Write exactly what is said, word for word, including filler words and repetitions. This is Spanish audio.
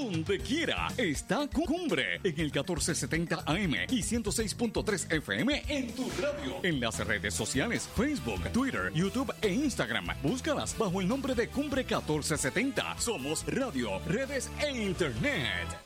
donde quiera. Está Cumbre en el catorce setenta A M y ciento seis punto tres F M en tu radio. En las redes sociales, Facebook, Twitter, YouTube e Instagram. Búscalas bajo el nombre de Cumbre catorce setenta. Somos radio, redes e internet.